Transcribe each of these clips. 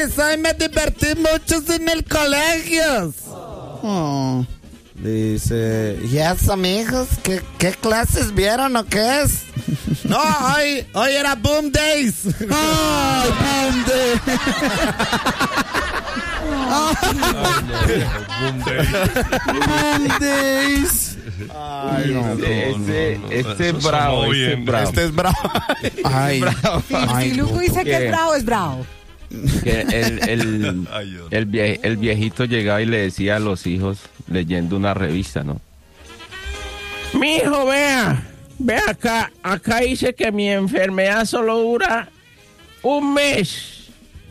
Ay, me divertí mucho en el colegio. Oh. Dice, yes, amigos, ¿qué clases vieron o qué es? No, hoy era Boom Days. ¡Ay, Boom Days! Boom Days. Ay, no. Este es bravo. Este es bravo. Ay, si Luco dice que es bravo, es bravo. Que el viejito llegaba y le decía a los hijos, leyendo una revista, ¿no? Mijo, vea acá dice que mi enfermedad solo dura un mes.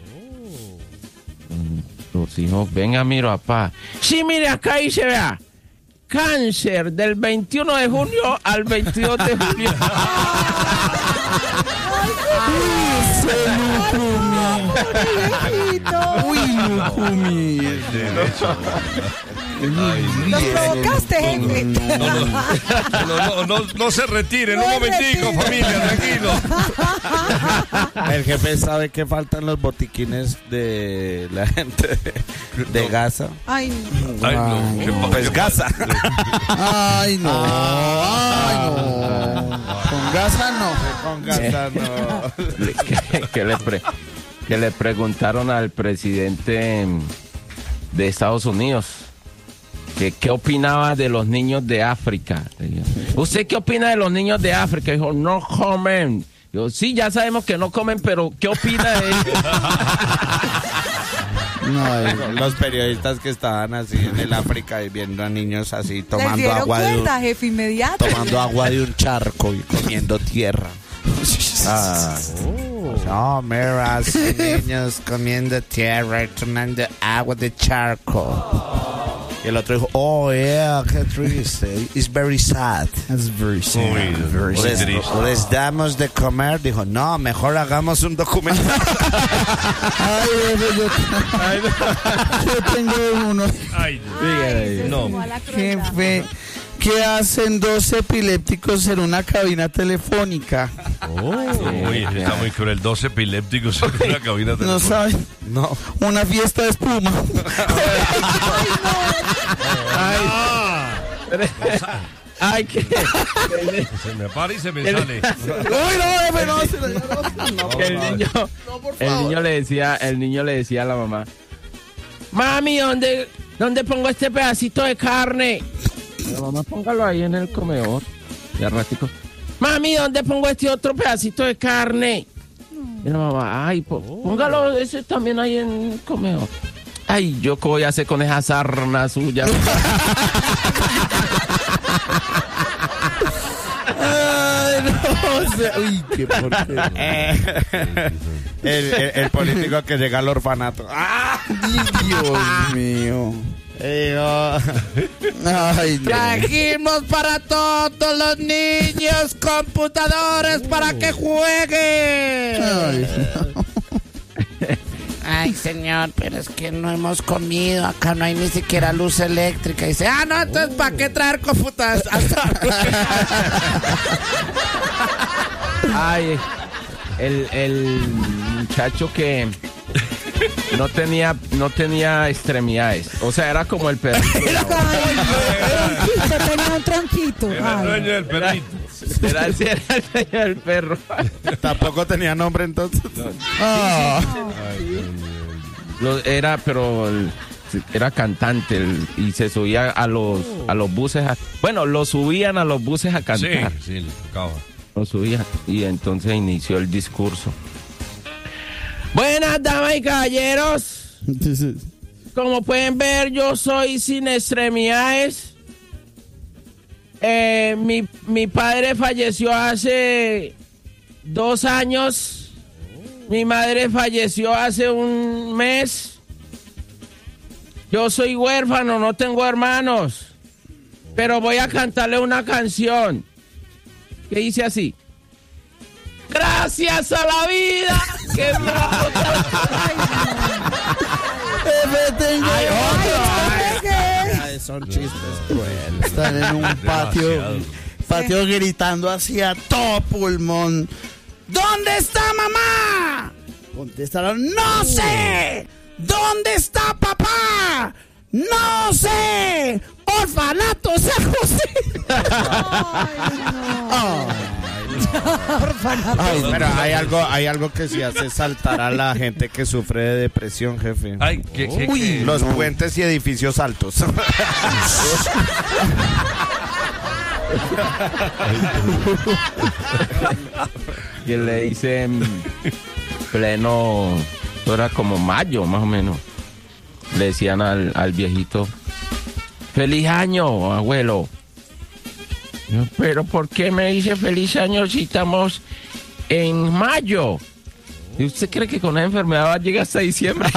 Los hijos, venga, miro, papá. Sí, mire, acá dice, vea, cáncer del 21 de junio al 22 de julio. Uy, Lucumi. Nos provocaste, jefe. No se retiren, un momentico, familia, tranquilo. El jefe sabe que faltan los botiquines de la gente de Gaza. Ay, no. Pues Gaza. Ay, no. Con Gaza no. Que le preguntaron al presidente de Estados Unidos que qué opinaba de los niños de África. ¿Usted qué opina de los niños de África? Dijo, no comen. Yo, sí, ya sabemos que no comen, pero ¿qué opina de ellos? No, los periodistas que estaban así en el África y viendo a niños así tomando agua jefe, inmediato. Tomando agua de un charco y comiendo tierra. No, mira, niños comiendo tierra y tomando agua de charco. Y el otro dijo, oh yeah, qué triste. It's very sad. It's very sad. Les damos de comer. Dijo, no, mejor hagamos un documental. Yo tengo uno. Jefe, ¿qué hacen dos epilépticos en una cabina telefónica? Está muy cruel. 2 epilépticos en una cabina telefónica. ¿No saben? No. Una fiesta de espuma. Ay, que se me para y se me sale. El niño le decía a la mamá, mami, ¿dónde pongo este pedacito de carne? La mamá, póngalo ahí en el comedor. Y al ratico, mami, ¿dónde pongo este otro pedacito de carne? Y la mamá, ay, póngalo ese también ahí en el comedor. Ay, ¿yo qué voy a hacer con esa sarna suya? Ay, no. Uy, qué porquería. El político que llega al orfanato. ¡Ah! Dios mío. Ay, trajimos para todos los niños computadores para que jueguen. Ay, señor, pero es que no hemos comido. Acá no hay ni siquiera luz eléctrica. Y dice, no, entonces, ¿para qué traer computadoras? Ay, el muchacho que no tenía extremidades. O sea, era como el perrito. Tenía un tronquito. Era el dueño del perrito. Era el dueño del perro. Tampoco tenía nombre entonces. Era cantante y se subía a los buses. Lo subían a los buses a cantar. Sí, le tocaba. Lo subían y entonces inició el discurso. Buenas damas y caballeros. Como pueden ver, yo soy sin extremidades. Mi padre falleció hace 2 años. Mi madre falleció hace un mes. Yo soy huérfano, no tengo hermanos. Pero voy a cantarle una canción que dice así. Gracias a la vida que me Son chistes crueles. Están en un patio gritando así a todo pulmón. ¿Dónde está mamá? Contestaron, ¡no sé! ¿Dónde está papá? ¡No sé! ¡Orfanato San José! Ay, pero hay algo que sí hace saltar a la gente que sufre de depresión, jefe. Ay, Uy, los puentes y edificios altos. Que le dicen pleno, esto era como mayo más o menos, le decían al viejito, feliz año, abuelo. Pero ¿por qué me dice feliz año si estamos en mayo? ¿Y usted cree que con la enfermedad va a llegar hasta diciembre?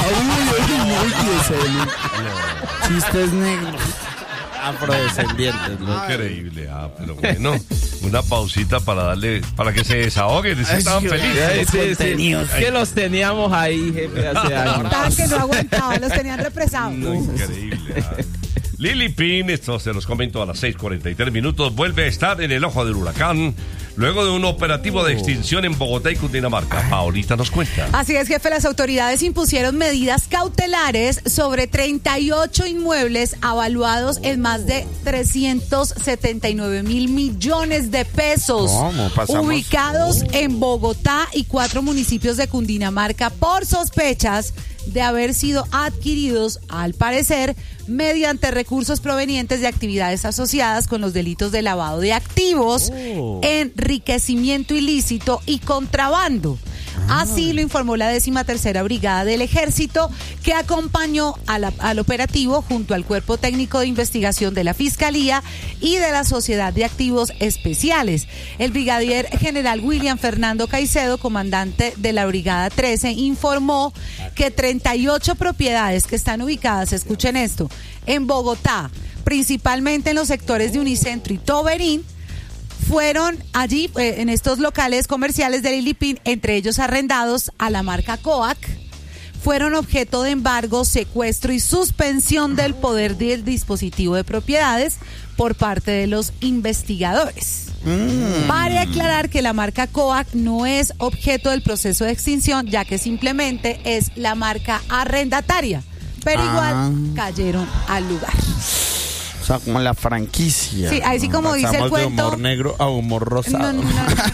Chistes negros. Afrodescendientes, ¿no? Increíble, pero bueno, una pausita para que se desahoguen, estaban felices. Sí. Que los teníamos ahí, jefe, hace años. Estaban que no aguantaban, los tenían represados. No, increíble. Lili Pin, esto se los comento a las 6:43, vuelve a estar en el ojo del huracán luego de un operativo de extinción en Bogotá y Cundinamarca. Ahorita nos cuenta. Así es, jefe, las autoridades impusieron medidas cautelares sobre 38 inmuebles avaluados en más de 379 mil millones de pesos. ¿Cómo pasamos? Ubicados en Bogotá y 4 municipios de Cundinamarca por sospechas de haber sido adquiridos, al parecer, mediante recursos provenientes de actividades asociadas con los delitos de lavado de activos, enriquecimiento ilícito y contrabando. Así lo informó la 13ª Brigada del Ejército, que acompañó al operativo junto al Cuerpo Técnico de Investigación de la Fiscalía y de la Sociedad de Activos Especiales. El brigadier general William Fernando Caicedo, comandante de la Brigada 13, informó que 38 propiedades que están ubicadas, escuchen esto, en Bogotá, principalmente en los sectores de Unicentro y Toberín, fueron allí en estos locales comerciales de Lili Pin, entre ellos arrendados a la marca Coac, fueron objeto de embargo, secuestro y suspensión del poder del dispositivo de propiedades por parte de los investigadores. Vale aclarar que la marca Coac no es objeto del proceso de extinción, ya que simplemente es la marca arrendataria, pero igual cayeron al lugar. O sea, como la franquicia. Sí, ahí sí como dice el cuento. De humor negro a humor rosado. No.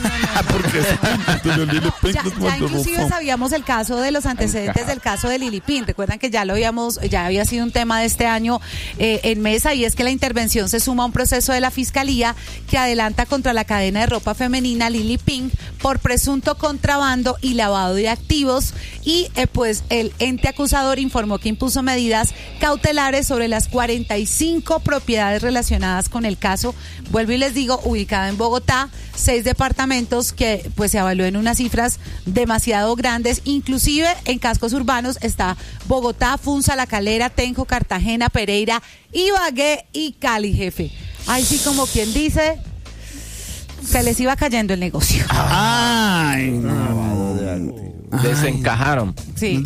Ya inclusive sabíamos el caso de los antecedentes del caso de Lili Pin. Recuerdan que ya había sido un tema de este año en mesa, y es que la intervención se suma a un proceso de la Fiscalía que adelanta contra la cadena de ropa femenina Lili Pin por presunto contrabando y lavado de activos, y pues el ente acusador informó que impuso medidas cautelares sobre las 45 propiedades relacionadas con el caso. Vuelvo y les digo, ubicada en Bogotá, 6 departamentos que pues se evalúan en unas cifras demasiado grandes, inclusive en cascos urbanos está Bogotá, Funza, La Calera, Tenjo, Cartagena, Pereira, Ibagué y Cali, jefe. Ahí sí, como quien dice, se les iba cayendo el negocio. Ay, no. Desencajaron. Sí.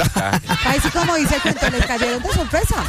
Ahí sí, como dice el cuento, les cayeron de sorpresa.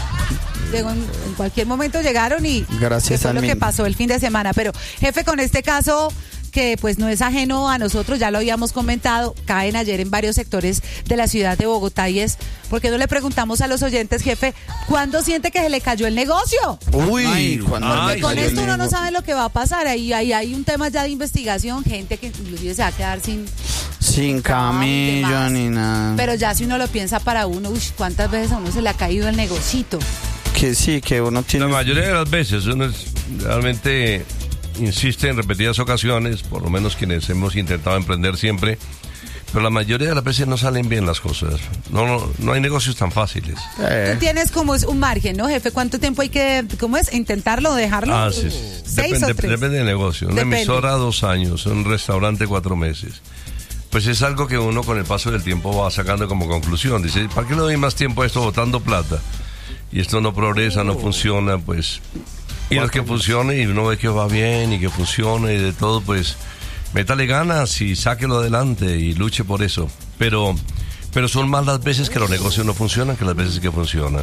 En cualquier momento llegaron y gracias fue lo que pasó el fin de semana. Pero, jefe, con este caso que pues no es ajeno a nosotros, ya lo habíamos comentado, caen ayer en varios sectores de la ciudad de Bogotá, y es, ¿por qué no le preguntamos a los oyentes, jefe, cuándo siente que se le cayó el negocio? Uy, con esto uno no sabe lo que va a pasar. Ahí hay un tema ya de investigación, gente que inclusive se va a quedar sin camello ni nada. Pero ya si uno lo piensa para uno, ¿cuántas veces a uno se le ha caído el negocito? Que sí, que uno tiene... La mayoría de las veces uno realmente insiste en repetidas ocasiones, por lo menos quienes hemos intentado emprender siempre, pero la mayoría de las veces no salen bien las cosas. No hay negocios tan fáciles. Tú tienes como un margen, ¿no, jefe? ¿Cuánto tiempo hay que, intentarlo o dejarlo? Sí. 6 o 3. Depende del negocio. Una emisora 2 años, un restaurante 4 meses. Pues es algo que uno con el paso del tiempo va sacando como conclusión. Dice, ¿para qué le doy más tiempo a esto botando plata? Y esto no progresa, no funciona, pues... Y los que funcione y uno ve que va bien y que funciona y de todo, pues métale ganas y sáquelo adelante y luche por eso. Pero son más las veces que los negocios no funcionan que las veces que funcionan.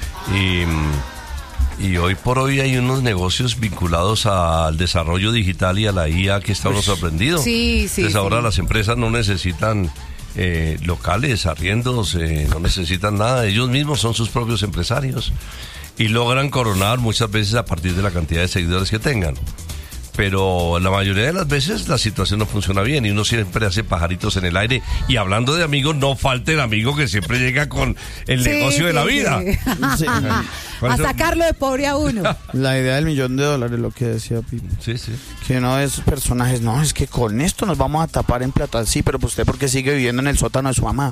Y hoy por hoy hay unos negocios vinculados al desarrollo digital y a la IA que está uno sorprendido. Sí. Entonces ahora las empresas no necesitan locales, arriendos, no necesitan nada, ellos mismos son sus propios empresarios y logran coronar muchas veces a partir de la cantidad de seguidores que tengan. Pero la mayoría de las veces la situación no funciona bien y uno siempre hace pajaritos en el aire. Y hablando de amigos, no falta el amigo que siempre llega con el negocio de la vida. Sí. A sacarlo de pobre a uno. La idea del $1,000,000, lo que decía Pipo. Sí. Que uno de esos personajes, no, es que con esto nos vamos a tapar en plata. Sí, pero pues usted porque sigue viviendo en el sótano de su mamá.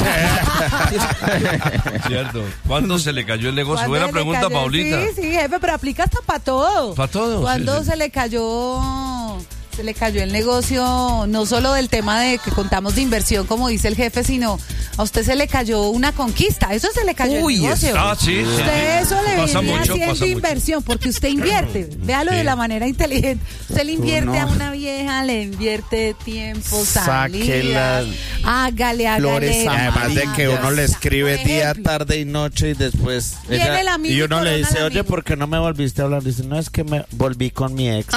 Cierto. ¿Cuándo se le cayó el negocio? Buena pregunta, Paulita. Sí, jefe, pero aplica hasta para todo. Para todo. ¿Cuándo sí. se le cayó el negocio, no solo del tema de que contamos de inversión, como dice el jefe, sino a usted se le cayó una conquista? Eso se le cayó el negocio. Sí. Usted eso le pasa viene mucho, haciendo inversión, porque usted invierte. Véalo de la manera inteligente. Usted le invierte a una vieja, le invierte tiempo, salida, hágale. Flores, además de que uno le escribe por día, ejemplo. tarde y noche y después Viene el amigo y uno le dice, amigo. oye, ¿por qué no me volviste a hablar? Dice, no, es que me volví con mi ex.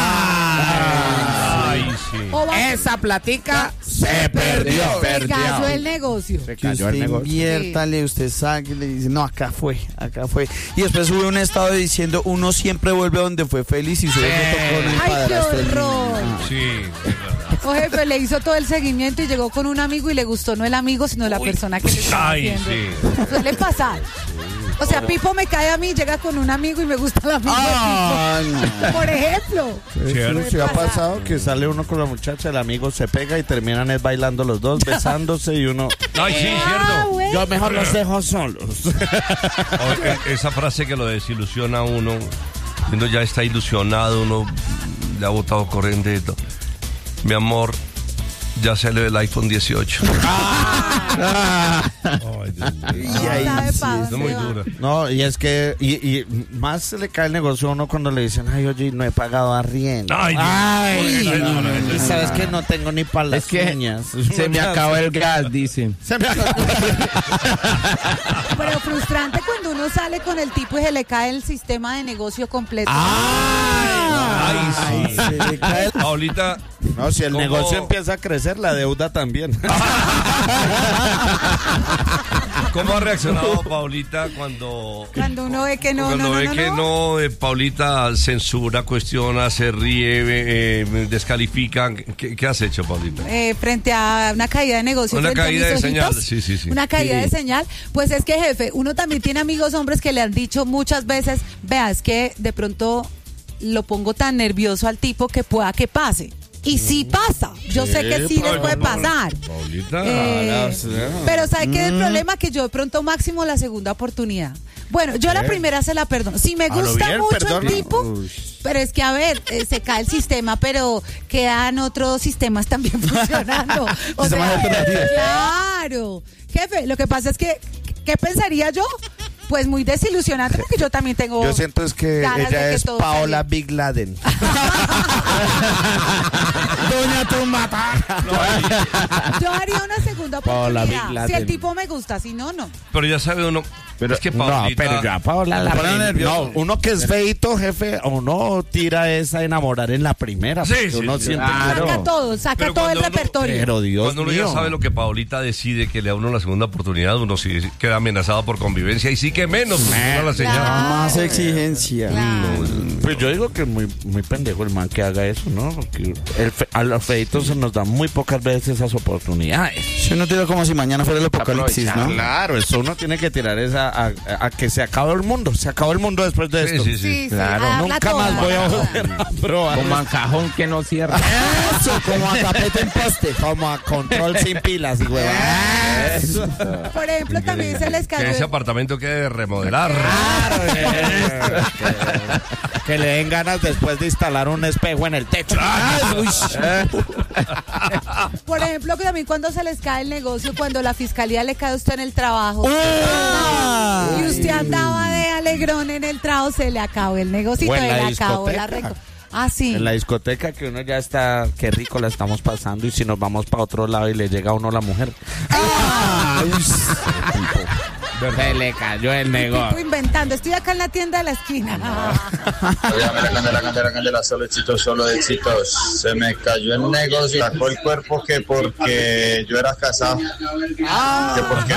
Ay, sí. Esa platica se perdió. Se cayó el negocio. Se Que usted inviértale, usted saque y le dice, no, acá fue. Y después sube un estado diciendo, uno siempre vuelve a donde fue feliz y sube foto con el Ay, qué padrastro del niño. horror. Sí. O jefe, le hizo todo el seguimiento y llegó con un amigo y le gustó no el amigo, sino la persona que le estaba haciendo. Sí. Suele pasar. O sea, Pipo me cae a mí, llega con un amigo y me gusta el amigo de Pipo. Por ejemplo. Cierto. ¿Se ha pasado que sale uno con la muchacha, el amigo se pega y terminan bailando los dos, besándose y uno... Ay, sí, Ah, cierto. bueno. Yo mejor los dejo solos. Esa frase que lo desilusiona a uno, uno ya está ilusionado, uno le ha botado corriente y todo. Mi amor, ya salió el iPhone 18. Ay, Dios mío. No ahí sabe sí, pa' Es dónde muy va. dura. No, y es que y más se le cae el negocio a uno cuando le dicen, ay, oye, no he pagado arriendo. Ay, Y sabes que no tengo ni para las Es que uñas. se me acabó el gas, dicen. Pero frustrante cuando uno sale con el tipo y se le cae el sistema de negocio completo. Ay, sí. Se le cae el- Paulita, No, si el ¿Cómo? negocio empieza a crecer, la deuda también. ¿cómo ha reaccionado Paulita cuando Cuando uno ve que no, cuando no, ve no, que no. Paulita censura, cuestiona, se ríe, descalifica? ¿Qué has hecho, Paulita? Frente a una caída de negocio. Una frente a caída mis de señal, ojitos, sí. Una caída de señal. Pues es que, jefe, uno también tiene amigos hombres que le han dicho muchas veces, vea, es que de pronto lo pongo tan nervioso al tipo que pueda que pase. Y sí pasa. Yo sé que sí les puede pasar. Paulita. Pero ¿sabe qué es el problema? Que yo de pronto máximo la segunda oportunidad. Bueno, yo la primera se la perdono. Si me A lo gusta bien, mucho perdona. el tipo, Uy. pero es que, a ver, se cae el sistema, pero quedan otros sistemas también funcionando. O Sistemas sea, alternativos. claro. Jefe, lo que pasa es que, ¿qué pensaría yo? Pues muy desilusionante porque yo también tengo... Yo siento es que ganas de ella que es todo Paola salga. Big Laden. Doña Tumbata. Yo haría una segunda Paola Big oportunidad. Si Laden. el tipo me gusta, si no, no. Pero ya sabe uno. Pero es que Paulita. No, pero ya Paola la pone nervioso. No, uno que es feito, jefe, uno tira esa a enamorar en la primera. Sí, porque sí, uno sí. siente Saca Pero todo el cuando uno- repertorio. Pero Dios Cuando uno mío. ya sabe lo que Paulita decide que le da a uno la segunda oportunidad, uno sí queda amenazado por convivencia y sí que menos. Uno la señala. Claro. Más exigencia. Claro. Pues yo digo que es muy pendejo el man que haga eso, ¿no? Porque a los feitos se nos dan muy pocas veces esas oportunidades. Si uno tira como si mañana fuera el apocalipsis, ¿no? Claro, eso uno tiene que tirar esa a que se acabe el mundo. Se acabó el mundo después de esto. Sí. Sí, Claro, a darla nunca toda, más voy a darla toda. volver a probar. Como a cajón que no cierra. Eso, como a tapete en poste, como a control sin pilas y huevadas. Eso. Por ejemplo, también se les Que cayó. ese apartamento quede de remodelar. Que le den ganas después de instalar un espejo en el techo. Por ejemplo, que también cuando se les cae el negocio, cuando la fiscalía le cae a usted en el trabajo. Y usted andaba de alegrón en el trabajo, se le acabó el negocio O y en le la acabó la discoteca. reco. Ah, sí. En la discoteca que uno ya está, qué rico la estamos pasando y si nos vamos para otro lado y le llega a uno la mujer. Se le cayó el negocio. Estoy inventando, estoy acá en la tienda de la esquina. Candela, solo éxitos. Se me cayó el negocio, sacó el cuerpo que porque yo era casado. Que porque